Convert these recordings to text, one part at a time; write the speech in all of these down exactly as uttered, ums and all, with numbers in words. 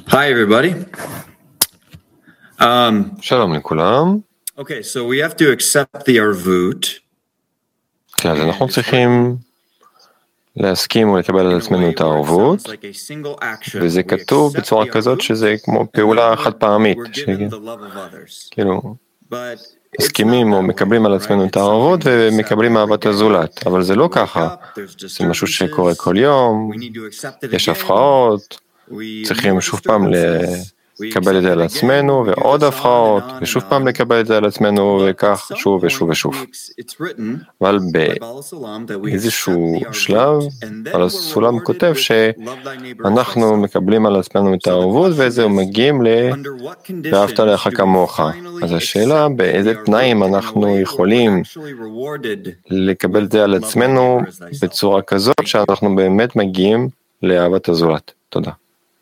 Hi everybody. Um, שלום לכולם. okay, so we have to accept the arvut. כן, אז אנחנו צריכים להסכים ולקבל על עצמנו את הערבות, וזה כתוב בצורה כזאת שזה כמו פעולה חד פעמית, כאילו מסכימים או מקבלים על עצמנו את הערבות ומקבלים אהבת הזולת, אבל זה לא ככה, זה משהו שקורה כל יום, יש הפרעות, צריכים שוב פעם לקבל את זה על עצמנו ועוד הפרעות, ושוב פעם לקבל את זה על עצמנו וכך שוב ושוב ושוב. אבל באיזשהו שלב על הסולם כותב שאנחנו מקבלים על עצמנו את הערבות וזהו מגיעים ל"ואהבת לרעך כמוך". אז השאלה באיזה תנאים אנחנו יכולים לקבל את זה על עצמנו בצורה כזאת שאנחנו באמת מגיעים לאהבת הזולת. תודה.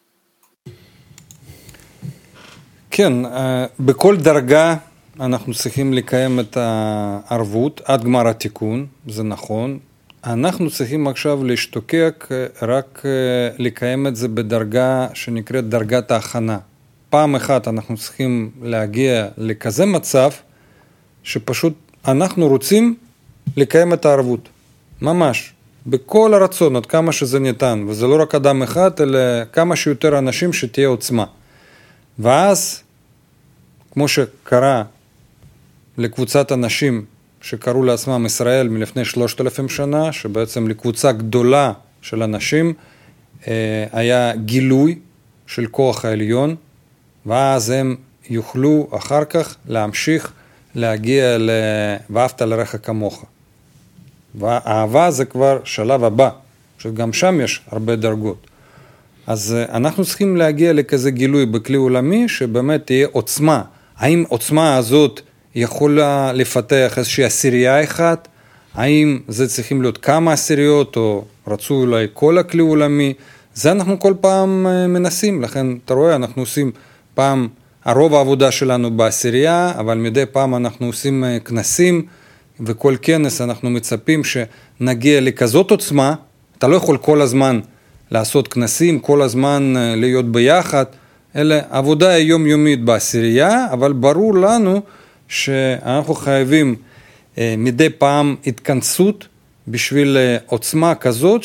כן, בכל דרגה אנחנו צריכים לקיים את הערבות עד גמר התיקון, זה נכון. אנחנו צריכים עכשיו להשתוקק רק לקיים את זה בדרגה שנקראת דרגת ההכנה. פעם אחת אנחנו צריכים להגיע לכזה מצב שפשוט אנחנו רוצים לקיים את הערבות. ממש, בכל הרצון, עד כמה שזה ניתן. וזה לא רק אדם אחד, אלא כמה שיותר אנשים שתהיה עוצמה. ואז, כמו שקרה לקבוצת אנשים שקראו לעצמם ישראל מלפני שלושת אלפים שנה, שבעצם לקבוצה גדולה של אנשים היה גילוי של כוח העליון, ואז הם יוכלו אחר כך להמשיך להגיע ל"ואהבת לרעך כמוך". והאהבה זה כבר שלב הבא, שגם שם יש הרבה דרגות. אז אנחנו צריכים להגיע לכזה גילוי בכלי עולמי שבאמת תהיה עוצמה. האם עוצמה הזאת יכולה לפתח איזושהי עשירייה אחת? האם זה צריכים להיות כמה עשיריות או רצו אולי כל הכלי עולמי? זה אנחנו כל פעם מנסים, לכן אתה רואה אנחנו עושים פעם, הרוב העבודה שלנו בעשירייה, אבל מדי פעם אנחנו עושים כנסים, וכל כנס אנחנו מצפים שנגיע לכזאת עוצמה, אתה לא יכול כל הזמן לעשות כנסים, כל הזמן להיות ביחד, אלא עבודה יומיומית בעשירייה, אבל ברור לנו שאנחנו חייבים מדי פעם התכנסות בשביל עוצמה כזאת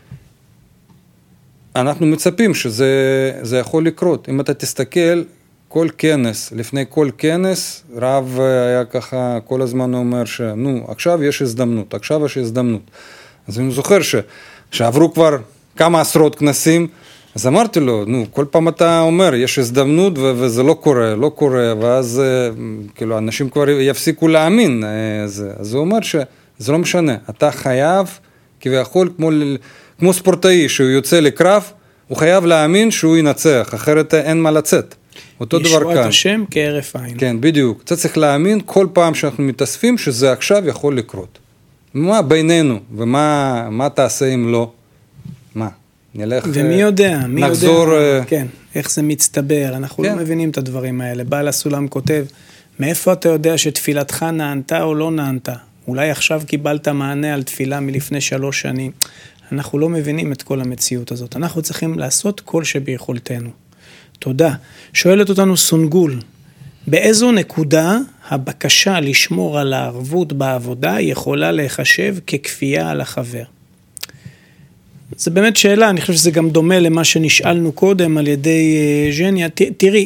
שאנחנו מצפים שזה זה יכול לקרות. אם אתה תסתכל, כל כנס, לפני כל כנס, רב היה ככה כל הזמן אומר שנו, עכשיו יש הזדמנות, עכשיו יש הזדמנות. אז אני זוכר ש, שעברו כבר כמה עשרות כנסים, אז אמרתי לו, נו, כל פעם אתה אומר, יש הזדמנות ו- וזה לא קורה, לא קורה, ואז כאילו, אנשים כבר יפסיקו להאמין. אז, אז הוא אומר שזה לא משנה, אתה חייב, כביכול, כמו, כמו ספורטאי שהוא יוצא לקרב, הוא חייב להאמין שהוא ינצח, אחרת אין מה לצאת. אותו דבר כאן. ישועת השם כהרף עין. כן, בדיוק. אתה צריך להאמין כל פעם שאנחנו מתאספים שזה עכשיו יכול לקרות. מה בינינו, ומה מה תעשה אם לא? מה? נלך... ומי יודע, מי נחזור, יודע, כן, איך זה מצטבר, אנחנו כן. לא מבינים את הדברים האלה. בעל הסולם כותב, מאיפה אתה יודע שתפילתך נענתה או לא נענתה? אולי עכשיו קיבלת מענה על תפילה מלפני שלוש שנים. אנחנו לא מבינים את כל המציאות הזאת. אנחנו צריכים לעשות כל שביכולתנו. תודה. שואלת אותנו סונגול, באיזו נקודה הבקשה לשמור על הערבות בעבודה יכולה להיחשב ככפייה על החבר? זה באמת שאלה, אני חושב שזה גם דומה למה שנשאלנו קודם על ידי ז'ניה. ת, תראי,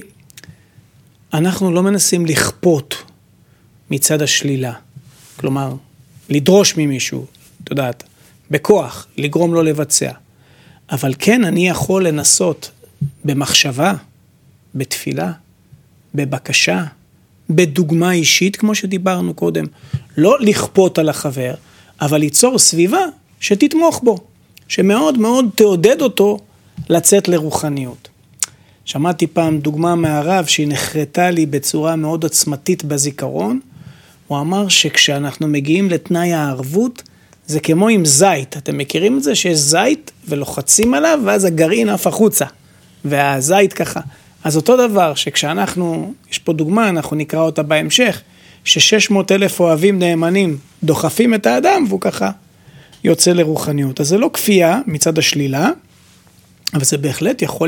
אנחנו לא מנסים לכפות מצד השלילה, כלומר, לדרוש ממישהו, אתה יודעת, בכוח, לגרום לו לבצע. אבל כן, אני יכול לנסות במחשבה, בתפילה, בבקשה, בדוגמה אישית, כמו שדיברנו קודם, לא לכפות על החבר, אבל ליצור סביבה שתתמוך בו, שמאוד מאוד תעודד אותו לצאת לרוחניות. שמעתי פעם דוגמה מהרב שהיא נחרטה לי בצורה מאוד עוצמתית בזיכרון, הוא אמר שכשאנחנו מגיעים לתנאי הערבות, זה כמו עם זית, אתם מכירים את זה שיש זית ולוחצים עליו ואז הגרעין עף החוצה, והזית ככה. אז אותו דבר שכשאנחנו, יש פה דוגמה, אנחנו נקרא אותה בהמשך, ש-שש מאות אלף אוהבים נאמנים דוחפים את האדם והוא ככה יוצא לרוחניות. אז זה לא כפייה מצד השלילה, אבל זה בהחלט יכול